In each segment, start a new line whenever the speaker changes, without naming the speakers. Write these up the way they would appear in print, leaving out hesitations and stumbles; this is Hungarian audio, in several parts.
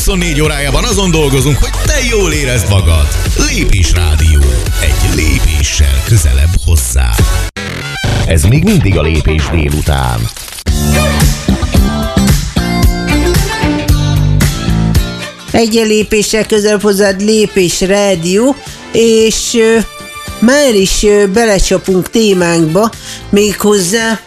24 órájában azon dolgozunk, hogy te jól érezd magad. Lépés Rádió. Egy lépéssel közelebb hozzá.
Ez még mindig a Lépés délután.
Egy lépéssel közelebb hozzád, Lépés Rádió, és már is belecsapunk témánkba, méghozzá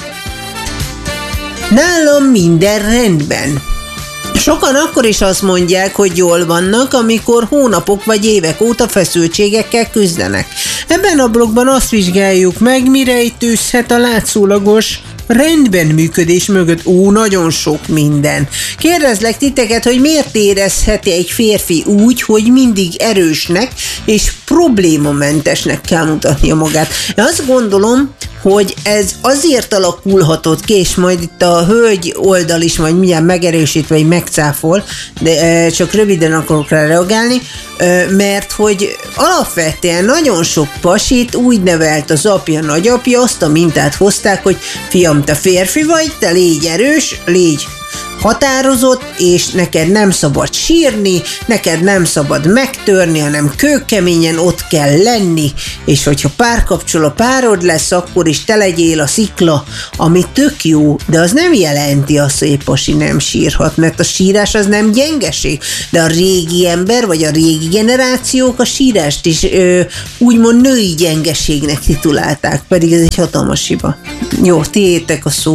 nálam minden rendben. Sokan akkor is azt mondják, hogy jól vannak, amikor hónapok vagy évek óta feszültségekkel küzdenek. Ebben a blogban azt vizsgáljuk meg, mire rejtőzhet a látszólagos rendben működés mögött. Nagyon sok minden. Kérdezlek titeket, hogy miért érezheti egy férfi úgy, hogy mindig erősnek és problémamentesnek kell mutatnia magát. Én azt gondolom, hogy ez azért alakulhatott ki, és majd itt a hölgy oldal is majd mindjárt megerősít, vagy megcáfol, de csak röviden akarok rá reagálni, mert hogy alapvetően nagyon sok pasit úgy nevelt az apja, nagyapja, azt a mintát hozták, hogy fiam, te férfi vagy, te légy erős, légy határozott, és neked nem szabad sírni, neked nem szabad megtörni, hanem kőkeményen ott kell lenni, és hogyha párod lesz, akkor is te legyél a szikla, ami tök jó, de az nem jelenti azt, hogy egy pasi nem sírhat, mert a sírás az nem gyengeség, de a régi ember, vagy a régi generációk a sírást is úgymond női gyengeségnek titulálták, pedig ez egy hatalmas hiba. Jó, tiétek a szó.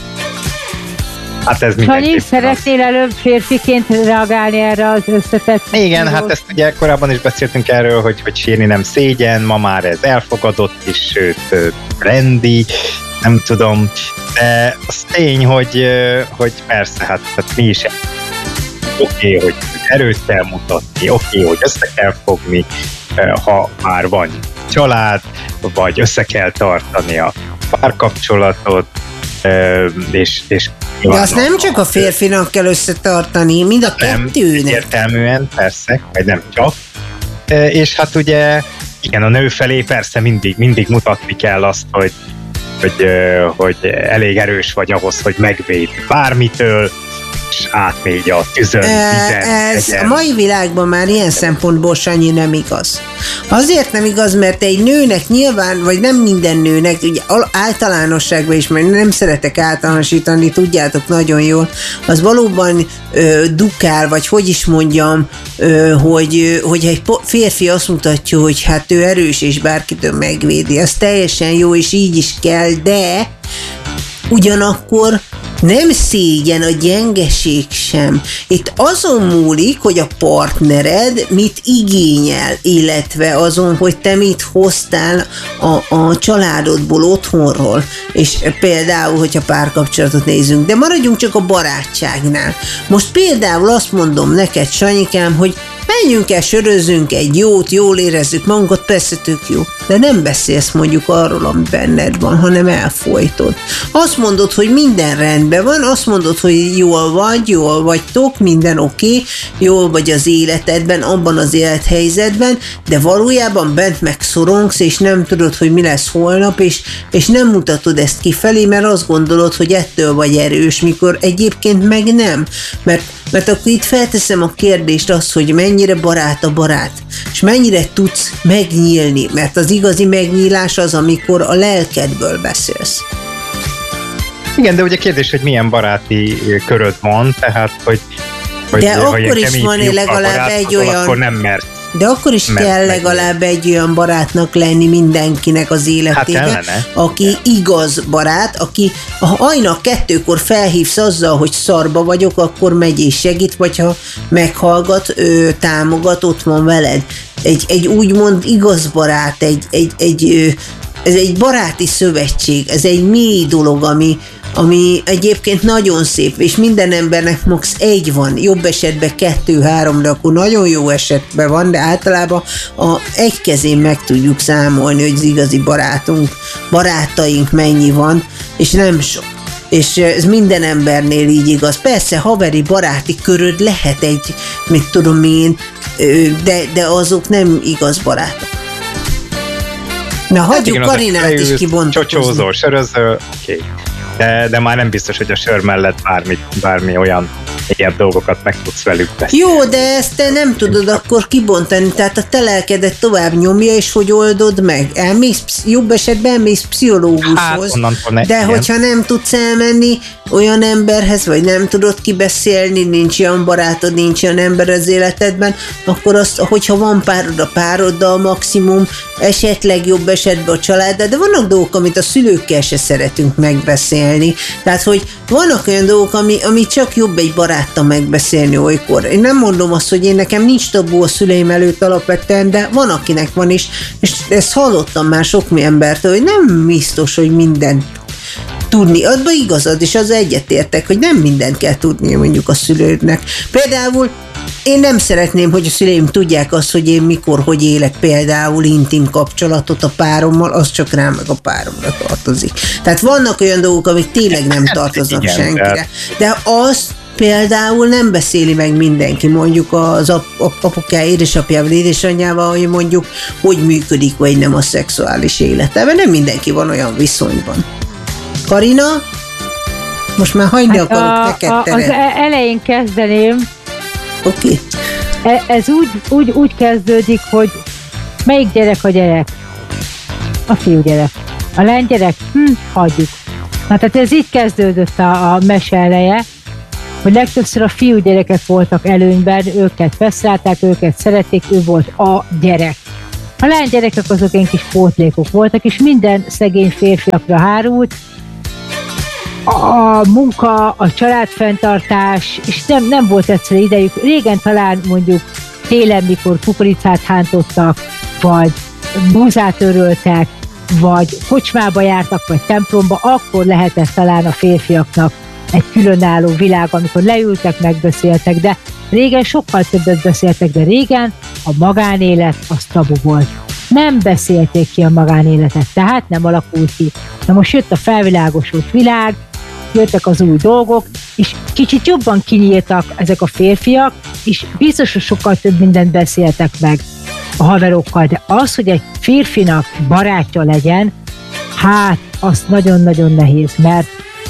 Hát ez
Sanyi, szeretnél előbb férfiként reagálni erre az összetett?
Igen, hát ezt ugye korábban is beszéltünk erről, hogy sírni nem szégyen, ma már ez elfogadott is, sőt, rendi, nem tudom, de az tény, hogy persze, hát mi is oké, hogy erőt kell mutatni, oké, hogy össze kell fogni, ha már van család, vagy össze kell tartani a párkapcsolatot, és
de azt nem csak a férfinak kell összetartani, mind a kettőnek.
Értelműen, persze, vagy nem csak. És hát ugye, igen, a nő felé persze mindig mutatni kell azt, hogy elég erős vagy ahhoz, hogy megvéd bármitől, és átmegy a tüzön,
ez a mai világban már ilyen szempontból, Sanyi, nem igaz. Azért nem igaz, mert egy nőnek nyilván, vagy nem minden nőnek, ugye általánosságban is, mert nem szeretek általánosítani, tudjátok nagyon jól, az valóban dukál, vagy hogy is mondjam, hogy egy férfi azt mutatja, hogy hát ő erős, és bárkitől megvédi. Az teljesen jó, és így is kell, de ugyanakkor nem szégyen a gyengeség sem. Itt azon múlik, hogy a partnered mit igényel, illetve azon, hogy te mit hoztál a családodból, otthonról. És például, hogyha párkapcsolatot nézünk, de maradjunk csak a barátságnál. Most például azt mondom neked, Sanyikám, hogy menjünk el, sörözzünk egy jót, jól érezzük magunkat, persze tök jó. De nem beszélsz mondjuk arról, ami benned van, hanem elfojtod. Azt mondod, hogy minden rendben van, azt mondod, hogy jól vagytok, minden oké, jól vagy az életedben, abban az élethelyzetben, de valójában bent megszorongsz, és nem tudod, hogy mi lesz holnap, és nem mutatod ezt kifelé, mert azt gondolod, hogy ettől vagy erős, mikor egyébként meg nem. Mert akkor itt felteszem a kérdést azt, hogy mennyire barát a barát, és mennyire tudsz megnyílni, mert az igazi megnyílás az, amikor a lelkedből beszélsz.
Igen, de ugye kérdés, hogy milyen baráti köröd van, tehát, hogy
de akkor is van legalább egy olyan...
Akkor nem mert.
De akkor is kell legalább egy olyan barátnak lenni mindenkinek az életében,
hát
aki igaz barát, aki hajnal 2-kor felhívsz azzal, hogy szarba vagyok, akkor megy és segít, vagy ha meghallgat, támogat, ott van veled. Egy úgymond igaz barát, ez egy baráti szövetség, ez egy mély dolog, ami egyébként nagyon szép, és minden embernek max. 1 van, jobb esetben 2-3, de akkor nagyon jó esetben van, de általában egy kezén meg tudjuk számolni, hogy az igazi barátaink mennyi van, és nem sok. És ez minden embernél így igaz. Persze, haveri, baráti köröd lehet egy, mit tudom én, de azok nem igaz barátok. Na, hagyjuk Karinát is kibontakozni.
Csocsózol, sörözöl, oké. De már nem biztos, hogy a sör mellett bármi olyan ilyen dolgokat meg tudsz velük beszélni.
Jó, de ezt te nem tudod akkor kibontani, tehát a te lelkedet tovább nyomja, és hogy oldod meg? Jobb esetben elmész pszichológushoz, de hogyha nem tudsz elmenni olyan emberhez, vagy nem tudod kibeszélni, nincs olyan barátod, nincs olyan ember az életedben, akkor azt, hogyha van párod, a pároddal maximum, esetleg jobb esetben a családdal, de vannak dolgok, amit a szülőkkel se szeretünk megbeszélni. Tehát, hogy vannak olyan dolgok, ami csak jobb egy baráttal megbeszélni olykor. Én nem mondom azt, hogy nekem nincs tabu a szüleim előtt alapvetően, de van, akinek van is, és ezt hallottam már sok embertől, hogy nem biztos, hogy mindent tudni. Abban igazad, és az egyetértek, hogy nem mindent kell tudni mondjuk a szülődnek. Például én nem szeretném, hogy a szüleim tudják azt, hogy én mikor, hogy élek például intim kapcsolatot a párommal, az csak rám meg a páromra tartozik. Tehát vannak olyan dolgok, amik tényleg nem tartoznak senkire. De azt például nem beszéli meg mindenki, mondjuk az apukája, édesapjával, édesanyjával, hogy mondjuk, hogy működik, vagy nem a szexuális életében. Nem mindenki van olyan viszonyban. Karina? Most már hagyni akarok neked teret.
Az elején kezdeném.
Oké.
Ez úgy kezdődik, hogy melyik gyerek a gyerek? A fiúgyerek. A lánygyerek? Hagyjuk. Na, tehát ez így kezdődött a mese eleje, hogy legtöbbször a fiúgyerekek voltak előnyben, őket feszrálták, őket szerették, ő volt a gyerek. A lánygyerekek azok ilyen kis pótlékok voltak, és minden szegény férfiakra hárult, a munka, a családfenntartás, és nem volt egyszerű idejük. Régen talán mondjuk télen, mikor kukoricát hántottak, vagy búzát öröltek, vagy kocsmába jártak, vagy templomba, akkor lehetett talán a férfiaknak egy különálló világ, amikor leültek, megbeszéltek, de régen sokkal többet beszéltek, de régen a magánélet az tabu volt. Nem beszélték ki a magánéletet, tehát nem alakult ki. Na most jött a felvilágosult világ, jöttek az új dolgok, és kicsit jobban kinyíltak ezek a férfiak, és biztos, hogy sokkal több mindent beszéltek meg a haverokkal, de az, hogy egy férfinak barátja legyen, hát az nagyon-nagyon nehéz, mert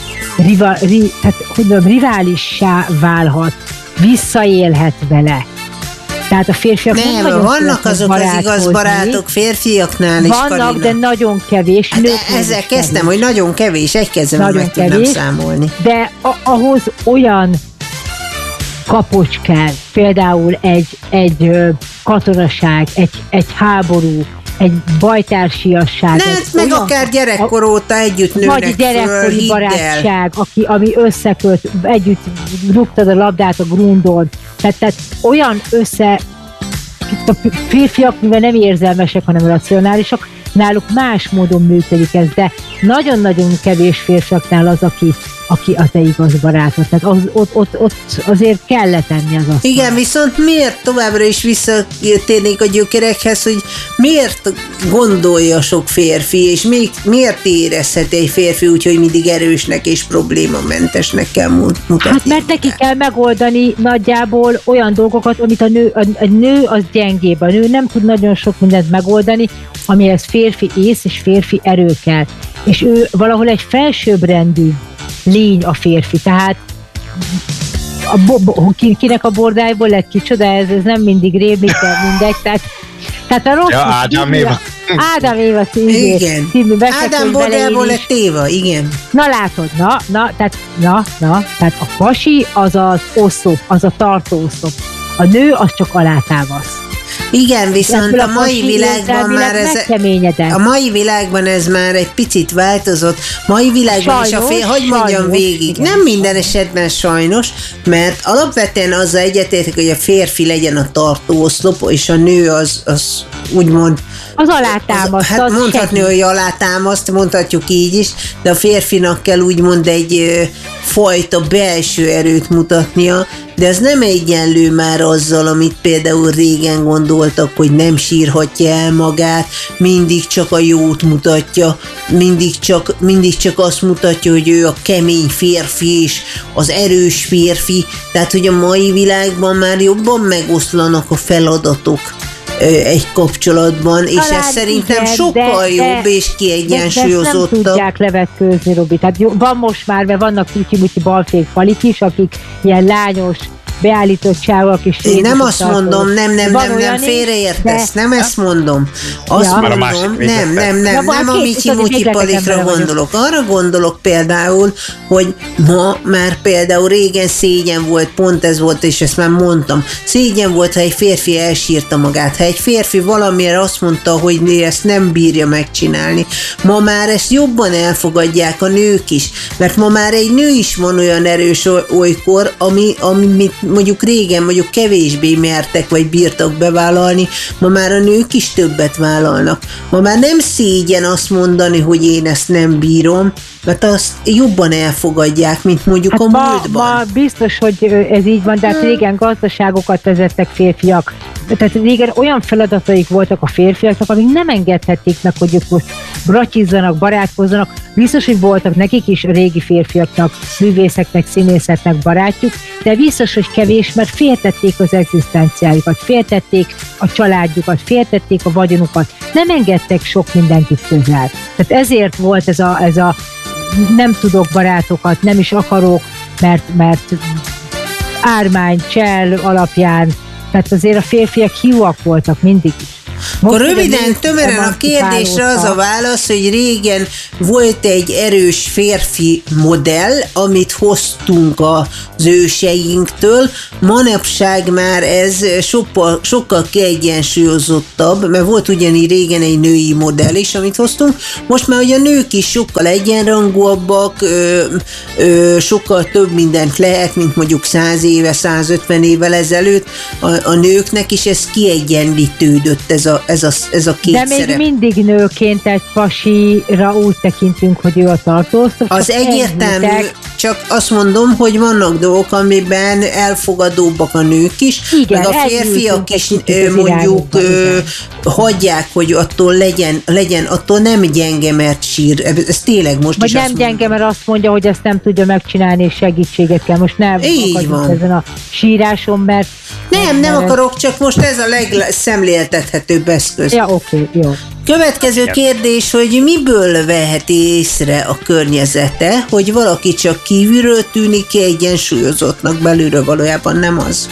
riválissá válhat, visszaélhet vele. Tehát a férfiak nem
vannak azok az igaz barátok férfiaknál is,
vannak,
Karina.
de nagyon kevés.
Hát ezzel kezdtem, hogy nagyon kevés, egy kezemben meg tudnám számolni.
De ahhoz olyan kapocs kell, például egy katonaság, egy háború, egy bajtársiasság.
Meg akár gyerekkor óta együtt nőnek
vagy gyerekkori barátság, ami összeköt, együtt rúgtad a labdát a grundon. Tehát olyan a férfiak, mivel nem érzelmesek, hanem racionálisak, náluk más módon működik ez, de nagyon-nagyon kevés férfiaknál az, aki a te igaz barátod. Tehát ott azért kellett tenni az asztalra.
Igen, viszont miért továbbra is visszatérnék a gyökerekhez, hogy miért gondolja sok férfi, és miért érezheti egy férfi úgy, hogy mindig erősnek és problémamentesnek kell mutatni?
Hát mert neki kell megoldani nagyjából olyan dolgokat, amit a nő az gyengébb. A nő nem tud nagyon sok mindent megoldani, amihez férfi ész és férfi erő kell. És ő valahol egy felsőbbrendű lény a férfi, tehát kinek a bordályból lett kicsoda, ez nem mindig rémlik, de mindegy, tehát a rossz... Ádám Éva című
Ádám bordályból lett Éva, igen.
Na látod, tehát a pasi az az oszlop, az a tartóoszlop. A nő az csak alátámasz.
Igen, viszont a mai világban már ez már egy picit változott. Mai világban sajnos, is hogy mondjam végig. Igen. Nem minden esetben sajnos, mert alapvetően azzal egyetértek, hogy a férfi legyen a tartóoszlop, és a nő az úgymond
az alátámaszt.
Hát mondhatni, hogy alátámaszt, mondhatjuk így is, de a férfinak kell úgymond egy fajta belső erőt mutatnia, de ez nem egyenlő már azzal, amit például régen gondoltak, hogy nem sírhatja el magát, mindig csak a jót mutatja, mindig csak azt mutatja, hogy ő a kemény férfi és az erős férfi, tehát hogy a mai világban már jobban megoszlanak a feladatok. egy kapcsolatban, és
talán
ez szerintem
igen,
sokkal jobb és kiegyensúlyozottabb.
De nem tudják levetkőzni, Robi. Tehát van most már, mert vannak kicsi-mucsi balfék falik is, akik ilyen lányos beállítottságok és
én nem azt mondom, nem, félreértesz, nem ezt mondom. Azt mondom, nem a micsi-mutyi palikra gondolok. Arra gondolok például, hogy ma már például régen szégyen volt, pont ez volt, és ezt már mondtam, szégyen volt, ha egy férfi elsírta magát, ha egy férfi valamiért azt mondta, hogy ezt nem bírja megcsinálni. Ma már ezt jobban elfogadják a nők is, mert ma már egy nő is van olyan erős olykor, ami mondjuk régen kevésbé mertek vagy bírtak bevállalni, ma már a nők is többet vállalnak. Ma már nem szégyen azt mondani, hogy én ezt nem bírom, mert azt jobban elfogadják, mint mondjuk a múltban.
Ma biztos, hogy ez így van, de hát régen gazdaságokat vezettek férfiak. Tehát régen olyan feladataik voltak a férfiaknak, amik nem engedhették meg, hogy ők most bratyizzanak, barátkozzanak. Biztos, hogy voltak nekik is, a régi férfiaknak, művészeknek, színészeknek barátjuk, de biztos, hogy kevés, mert féltették az egzisztenciájukat, féltették a családjukat, féltették a vagyonukat. Nem engedtek sok mindenkit közel. Tehát ezért volt ez a nem tudok barátokat, nem is akarok, mert ármány, csel alapján, tehát azért a férfiak hiúak voltak mindig is.
Akkor röviden, tömören a kérdésre az a válasz, hogy régen volt egy erős férfi modell, amit hoztunk az őseinktől, manapság már ez sokkal kiegyensúlyozottabb, mert volt ugyanígy régen egy női modell is, amit hoztunk, most már ugye a nők is sokkal egyenrangúabbak, sokkal több mindent lehet, mint mondjuk 100 éve, 150 évvel ezelőtt, a nőknek is ez kiegyenlítődött, ez a két
de még
szerep.
Mindig nőként egy pasira úgy tekintünk, hogy ő a tartóztató.
Az egyértelmű, csak azt mondom, hogy vannak dolgok, amiben elfogadóbbak a nők is, igen, meg a férfiak is mondjuk hagyják, hogy attól legyen attól nem gyenge, mert sír. Ez tényleg most
vagy
is
nem gyenge, mert azt mondja, hogy ezt nem tudja megcsinálni, és segítséget kell. Most nem akadunk ezen a síráson, mert
nem akarok, csak most ez a legszemléltethetőbb eszköz.
Ja, oké, jó.
Következő kérdés, hogy miből veheti észre a környezete, hogy valaki csak kívülről tűnik kiegyensúlyozottnak, belülről valójában nem az?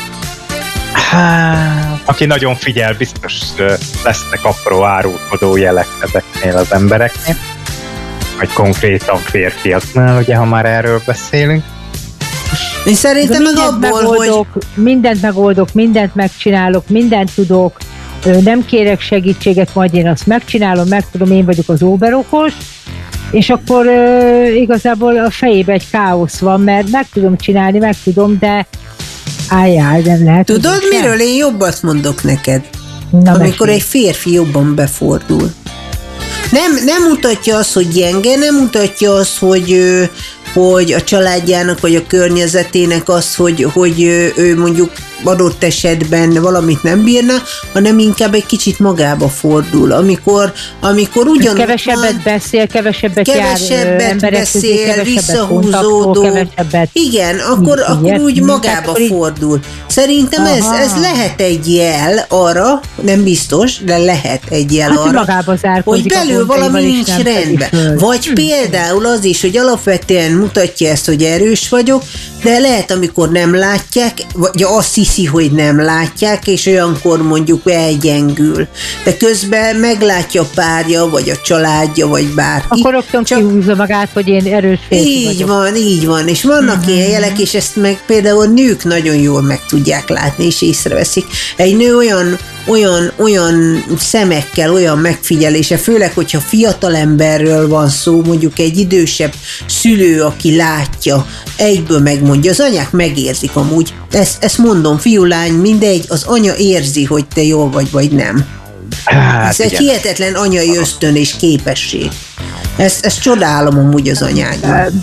Aki nagyon figyel, biztos lesznek apró árulkodó jelek ezeknél az embereknél, vagy konkrétan férfiaknál, ugye, ha már erről beszélünk.
Én szerintem meg abból, hogy...
Mindent megoldok, mindent megcsinálok, mindent tudok, nem kérek segítséget, majd én azt megcsinálom, megtudom, én vagyok az óberokos, és akkor igazából a fejében egy káosz van, mert meg tudom csinálni, de nem lehet.
Tudod, miről én jobbat mondok neked? Amikor egy férfi jobban befordul. Nem mutatja azt, hogy gyenge, nem mutatja azt, hogy a családjának vagy a környezetének az, hogy ő mondjuk adott esetben valamit nem bírna, hanem inkább egy kicsit magába fordul. Amikor ugyanúgy
kevesebbet beszél, kevesebbet
beszél, visszahúzódó. Igen, akkor úgy magába fordul. Szerintem ez lehet egy jel arra, nem biztos, de lehet egy jel arra, hogy belül valami nincs rendben. Vagy például az is, hogy alapvetően mutatja ezt, hogy erős vagyok, de lehet, amikor nem látják, vagy azt hiszi, hogy nem látják, és olyankor mondjuk elgyengül. De közben meglátja a párja, vagy a családja, vagy bárki.
Akkor rögtön kihúzza magát, hogy én erős férfi vagyok. Így van. És vannak ilyen jelek, és ezt meg például nők nagyon jól meg tudják látni, és észreveszik. Egy nő olyan szemekkel, olyan megfigyelése, főleg, hogyha fiatal emberről van szó, mondjuk egy idősebb szülő, aki látja, egyből megmondja, az anyák megérzik amúgy. Ezt mondom, fiú-lány, mindegy, az anya érzi, hogy te jól vagy nem. Ez egy hihetetlen anyai ösztön és képesség. Ezt csodálom amúgy az anyákban.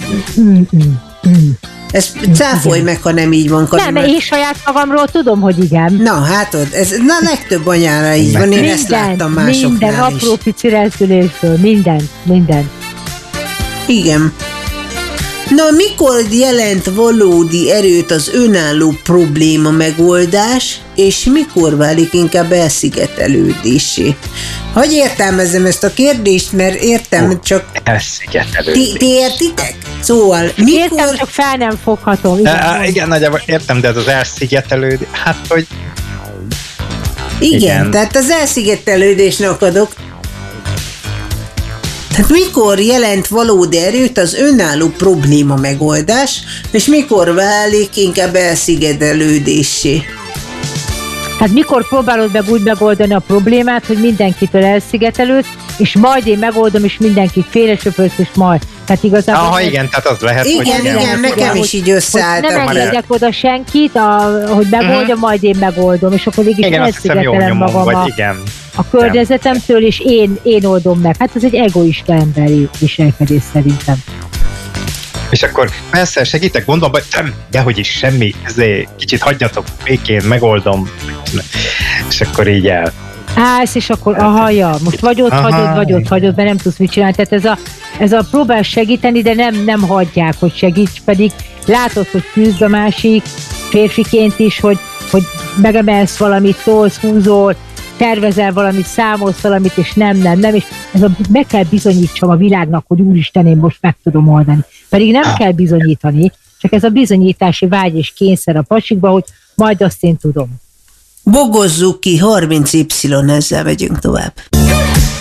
Ezt cáfolj meg, ha nem így van. Nem, én saját magamról tudom, hogy igen.
Na, hát ez legtöbb anyára így van, én ezt láttam másoknál
minden,
is.
apró pici rezdülésből, minden.
Igen. Na, mikor jelent valódi erőt az önálló probléma megoldás, és mikor válik inkább elszigetelődésé? Hogy értelmezem ezt a kérdést, mert értem, csak...
Elszigetelődés.
Ti értitek? Szóval, mikor...
Értem, csak fel nem foghatom.
Igen, nagyjából értem, de ez az elszigetelődés, hát, hogy...
Igen, tehát az elszigetelődésnek adok. Tehát mikor jelent valódi erőt az önálló probléma megoldás, és mikor válik inkább elszigetelődéssé?
Hát mikor próbálod meg úgy megoldani a problémát, hogy mindenkitől elszigetelődsz, és majd én megoldom, és mindenki félresöpörsz, és majd. Tehát igazából...
igen, tehát az lehet,
igen,
hogy...
Igen, nekem is így összeálltam.
Nem engedek oda senkit, hogy megoldja, majd én megoldom, és akkor végig elszigetelem magam a környezetemtől, és én oldom meg. Hát ez egy egoista emberi viselkedés szerintem.
És akkor persze segítek, mondom, hogy dehogy is semmi, ezért kicsit hagyjatok békén, megoldom. És akkor így el.
Állsz, és akkor most vagy ott hagyod, mert nem tudsz mit csinálni. Tehát ez a próbál segíteni, de nem hagyják, hogy segíts, pedig látod, hogy küzd a másik férfiként is, hogy megemelsz valamit, tolsz, húzol, tervezel valamit, számolsz valamit, és nem, és meg kell bizonyítsam a világnak, hogy úristen, én most meg tudom oldani. Pedig nem kell bizonyítani, csak ez a bizonyítási vágy és kényszer a pasikba, hogy majd azt én tudom.
Bogozzuk ki 30Y, ezzel megyünk tovább.